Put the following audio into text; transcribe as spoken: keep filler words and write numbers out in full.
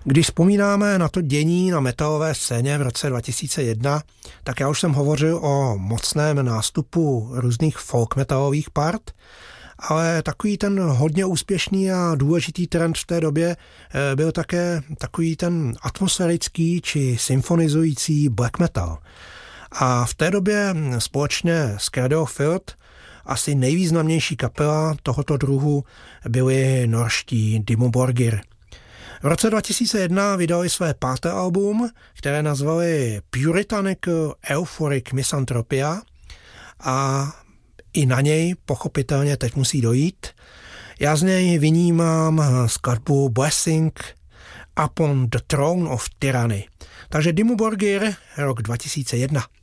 Když vzpomínáme na to dění na metalové scéně v roce dva tisíce jedna, tak já už jsem hovořil o mocném nástupu různých folk metalových part, ale takový ten hodně úspěšný a důležitý trend v té době byl také takový ten atmosférický či symfonizující black metal. A v té době společně s Cradlefield asi nejvýznamnější kapela tohoto druhu byli norští Dimmu Borgir. V roce dva tisíce jedna vydali své páté album, které nazvali Puritanical Euphoric Misanthropia, a i na něj pochopitelně teď musí dojít. Já z něj vynímám skladbu Blessing upon the Throne of Tyranny. Takže Dimmu Borgir, rok dva tisíce jedna.